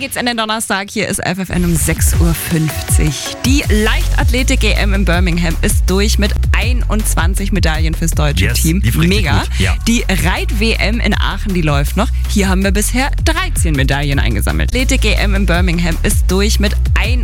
geht's in den Donnerstag. Hier ist FFN um 6.50 Uhr. Die Leichtathletik-EM in Birmingham ist durch mit 21 Medaillen fürs deutsche Team. Mega. Ja. Die Reit-WM in Aachen, die läuft noch. Hier haben wir bisher 13 Medaillen eingesammelt. Athletik-EM in Birmingham ist durch mit